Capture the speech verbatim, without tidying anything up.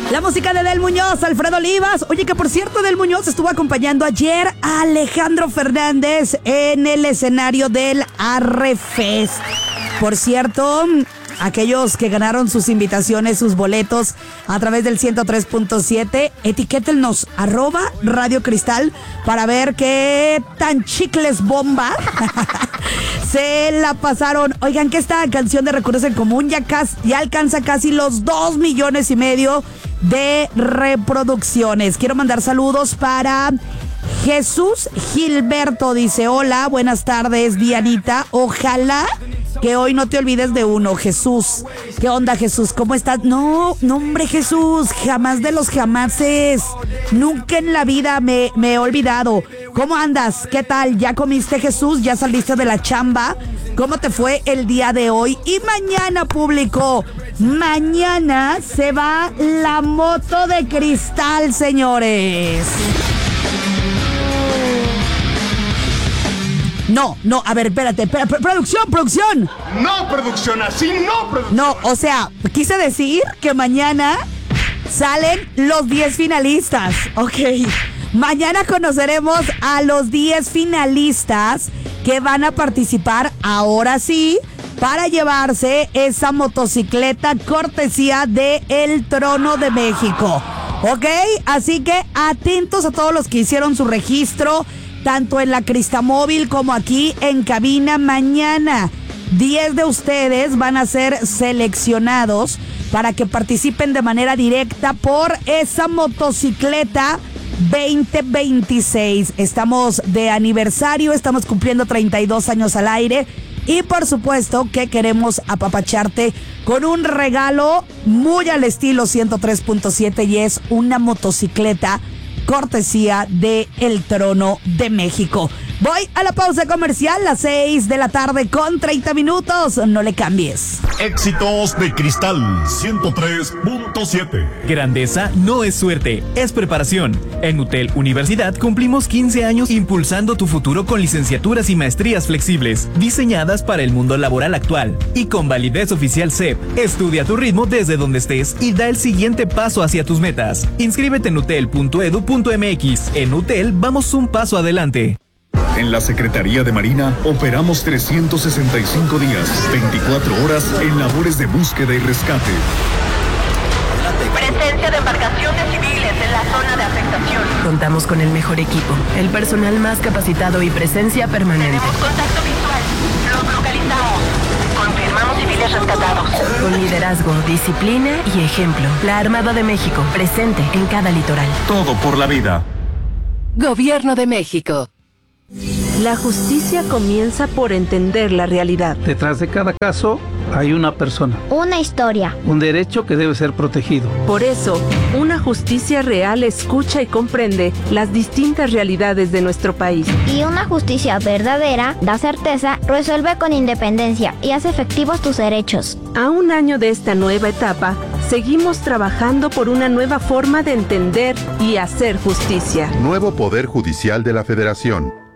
La música de Del Muñoz, Alfredo Olivas. Oye, que por cierto, Del Muñoz estuvo acompañando ayer a Alejandro Fernández en el escenario del Arrefest. Por cierto, aquellos que ganaron sus invitaciones, sus boletos a través del ciento tres punto siete, etiquétennos, arroba Radio Cristal, para ver qué tan chicles bomba se la pasaron. Oigan, que esta canción de Recursos en Común ya, casi, ya alcanza casi los dos millones y medio de reproducciones. Quiero mandar saludos para Jesús Gilberto. Dice: hola, buenas tardes, Dianita. Ojalá que hoy no te olvides de uno, Jesús. ¿Qué onda, Jesús? ¿Cómo estás? No, no, hombre, Jesús, jamás de los jamases. Nunca en la vida me, me he olvidado. ¿Cómo andas? ¿Qué tal? ¿Ya comiste, Jesús? ¿Ya saliste de la chamba? ¿Cómo te fue el día de hoy? Y mañana, público, mañana se va la moto de cristal, señores. No, no, a ver, espérate, espérate, producción, producción. No, producción, así no, producción. No, o sea, quise decir que mañana salen los diez finalistas. Ok, mañana conoceremos a los diez finalistas que van a participar, ahora sí, para llevarse esa motocicleta cortesía de El Trono de México. Ok, así que atentos a todos los que hicieron su registro, tanto en la Cristamóvil como aquí en cabina. Mañana diez de ustedes van a ser seleccionados para que participen de manera directa por esa motocicleta veinte veintiséis. Estamos de aniversario, estamos cumpliendo treinta y dos años al aire y por supuesto que queremos apapacharte con un regalo muy al estilo ciento tres punto siete y es una motocicleta cortesía de El Trono de México. Voy a la pausa comercial, las seis de la tarde con treinta minutos. No le cambies. Éxitos de Cristal ciento tres punto siete. Grandeza no es suerte, es preparación. En UTEL Universidad cumplimos quince años impulsando tu futuro con licenciaturas y maestrías flexibles, diseñadas para el mundo laboral actual y con validez oficial C E P. Estudia a tu ritmo desde donde estés y da el siguiente paso hacia tus metas. Inscríbete en utel punto edu punto mx. En UTEL vamos un paso adelante. En la Secretaría de Marina operamos trescientos sesenta y cinco días, veinticuatro horas en labores de búsqueda y rescate. Presencia de embarcaciones civiles en la zona de afectación. Contamos con el mejor equipo, el personal más capacitado y presencia permanente. Tenemos contacto visual. Los localizamos. Confirmamos civiles rescatados. Con liderazgo, disciplina y ejemplo. La Armada de México, presente en cada litoral. Todo por la vida. Gobierno de México. La justicia comienza por entender la realidad. Detrás de cada caso hay una persona. Una historia. Un derecho que debe ser protegido. Por eso, una justicia real escucha y comprende las distintas realidades de nuestro país. Y una justicia verdadera da certeza, resuelve con independencia y hace efectivos tus derechos. A un año de esta nueva etapa, seguimos trabajando por una nueva forma de entender y hacer justicia. Nuevo Poder Judicial de la Federación.